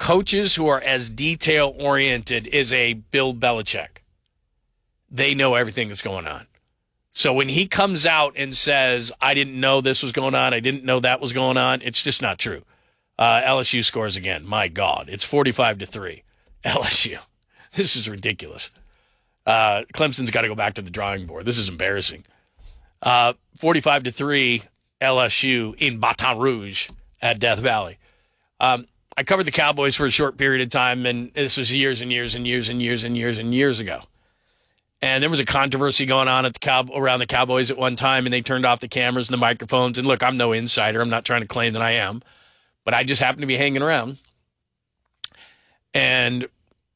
coaches who are as detail-oriented as a Bill Belichick, they know everything that's going on. So when he comes out and says, I didn't know this was going on, I didn't know that was going on, it's just not true. LSU scores again. My God, it's 45-3. LSU. This is ridiculous. Clemson's got to go back to the drawing board. This is embarrassing. 45-3 LSU in Baton Rouge at Death Valley. I covered the Cowboys for a short period of time, and this was years and years and years and years and years and years ago. And there was a controversy going on at around the Cowboys at one time, and they turned off the cameras and the microphones. And look, I'm no insider. I'm not trying to claim that I am, but I just happen to be hanging around. And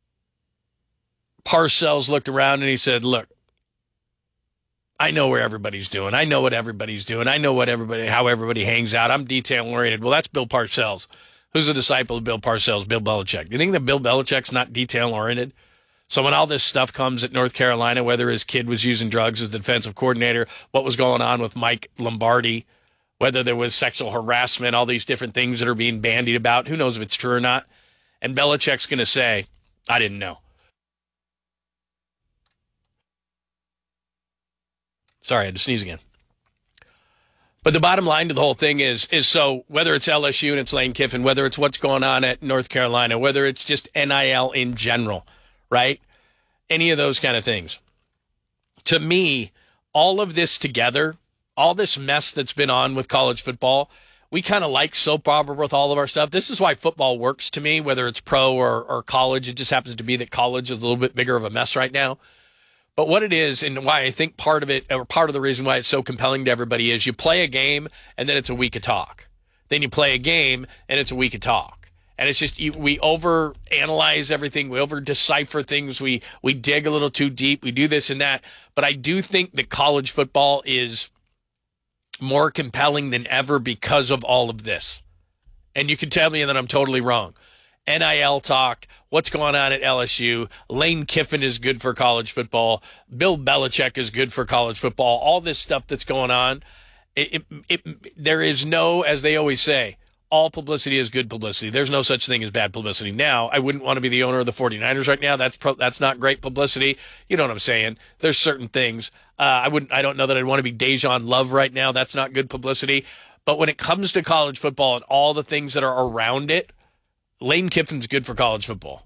Parcells looked around and he said, look, I know where everybody's doing. I know what everybody's doing. I know how everybody hangs out. I'm detail-oriented. Well, that's Bill Parcells. Who's a disciple of Bill Parcells? Bill Belichick. Do you think that Bill Belichick's not detail-oriented? So when all this stuff comes at North Carolina, whether his kid was using drugs as the defensive coordinator, what was going on with Mike Lombardi, whether there was sexual harassment, all these different things that are being bandied about, who knows if it's true or not? And Belichick's going to say, I didn't know. Sorry, I had to sneeze again. But the bottom line to the whole thing is so whether it's LSU and it's Lane Kiffin, whether it's what's going on at North Carolina, whether it's just NIL in general, right? Any of those kind of things. To me, all of this together, all this mess that's been on with college football, we kind of like soap opera with all of our stuff. This is why football works to me, whether it's pro or college. It just happens to be that college is a little bit bigger of a mess right now. But what it is, and why I think part of it, or part of the reason why it's so compelling to everybody, is you play a game and then it's a week of talk. Then you play a game and it's a week of talk. And it's just, we over-analyze everything. We over-decipher things. We dig a little too deep. We do this and that. But I do think that college football is more compelling than ever because of all of this. And you can tell me that I'm totally wrong. NIL talk, what's going on at LSU, Lane Kiffin is good for college football, Bill Belichick is good for college football, all this stuff that's going on. There is no, as they always say, all publicity is good publicity. There's no such thing as bad publicity. Now, I wouldn't want to be the owner of the 49ers right now. That's not great publicity. You know what I'm saying? There's certain things. I don't know that I'd want to be Dejan Love right now. That's not good publicity. But when it comes to college football and all the things that are around it, Lane Kiffin's good for college football.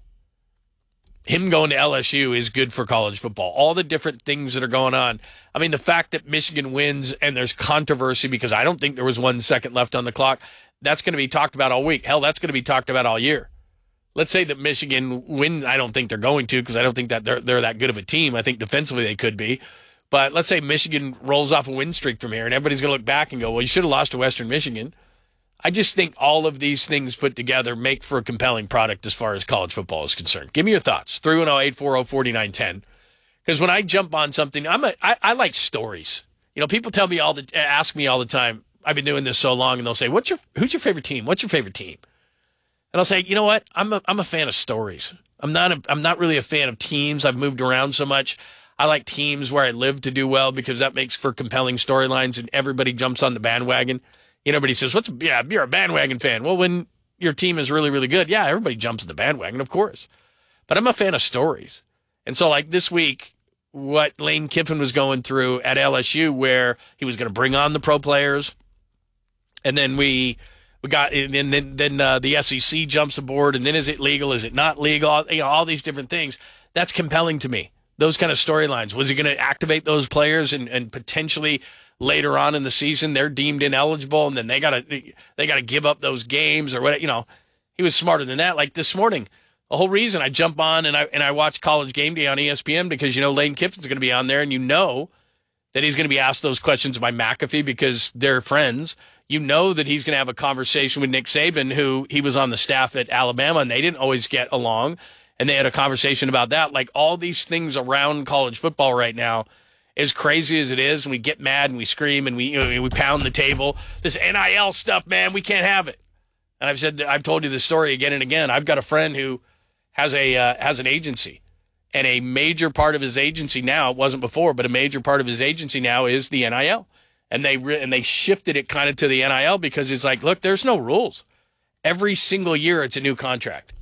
Him going to LSU is good for college football. All the different things that are going on. I mean, the fact that Michigan wins and there's controversy because I don't think there was 1 second left on the clock, that's going to be talked about all week. Hell, that's going to be talked about all year. Let's say that Michigan wins. I don't think they're going to because I don't think that they're that good of a team. I think defensively they could be. But let's say Michigan rolls off a win streak from here and everybody's going to look back and go, well, you should have lost to Western Michigan. I just think all of these things put together make for a compelling product as far as college football is concerned. Give me your thoughts. 310-840-4910. Because when I jump on something, I like stories. You know, people ask me all the time, I've been doing this so long, and they'll say, who's your favorite team? What's your favorite team? And I'll say, you know what? I'm a fan of stories. I'm not really a fan of teams. I've moved around so much. I like teams where I live to do well because that makes for compelling storylines and everybody jumps on the bandwagon. Everybody says, you're a bandwagon fan. Well, when your team is really, really good, yeah, everybody jumps in the bandwagon, of course. But I'm a fan of stories. And so like this week, what Lane Kiffin was going through at LSU where he was going to bring on the pro players. And then we got, and then the SEC jumps aboard. And then is it legal? Is it not legal? All these different things. That's compelling to me. Those kind of storylines. Was he going to activate those players and potentially later on in the season they're deemed ineligible and then they got to give up those games or what? He was smarter than that. Like this morning, the whole reason I jump on and I watch College Game Day on ESPN because Lane Kiffin's going to be on there and that he's going to be asked those questions by McAfee because they're friends. That he's going to have a conversation with Nick Saban, who he was on the staff at Alabama and they didn't always get along. And they had a conversation about that. Like all these things around college football right now, as crazy as it is, and we get mad and we scream and we pound the table. This NIL stuff, man, we can't have it. And I've told you this story again and again. I've got a friend who has an agency, and a major part of his agency now, it wasn't before, but a major part of his agency now is the NIL. And they shifted it kind of to the NIL because it's like, look, there's no rules. Every single year it's a new contract.